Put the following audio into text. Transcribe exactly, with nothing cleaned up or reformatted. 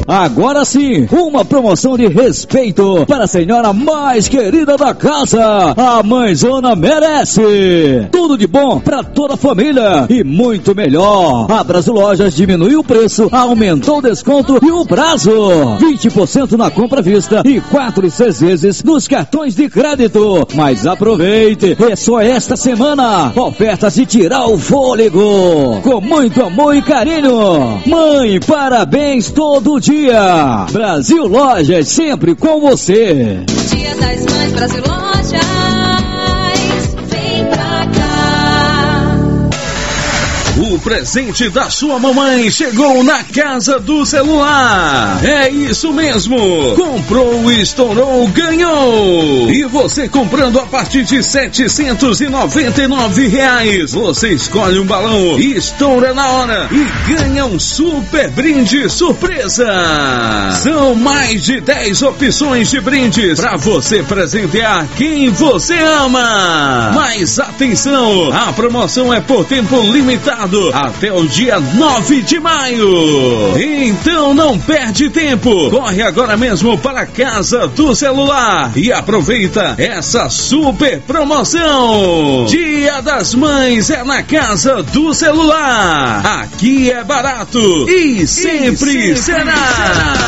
Agora sim, uma promoção de respeito para a senhora mais querida da casa. A mãezona merece. Tudo de bom para toda a família e muito melhor. A Brasil Lojas diminuiu o preço, aumentou o desconto e o prazo. vinte por cento na compra à vista e quatro e seis vezes nos cartões de crédito. Mas aproveite, é só esta semana. Ofertas de tirar o fôlego. Com muito amor e carinho. Mãe, parabéns todo dia. Brasil Lojas, sempre com você. Dia das Mães, Brasil Lojas, vem pra cá. O presente da sua mamãe chegou na casa do celular. É isso mesmo. Comprou, estourou, ganhou. E você comprando a partir de setecentos e noventa e nove reais, você escolhe um balão e estoura na hora e ganha um super brinde surpresa. São mais de dez opções de brindes para você presentear quem você ama. Mas atenção, a promoção é por tempo limitado até o dia nove de maio. Então não perde tempo. Corre agora mesmo para a Casa do Celular e aproveita essa super promoção. Dia das Mães é na Casa do Celular. Aqui é barato e sempre, e sempre será. será.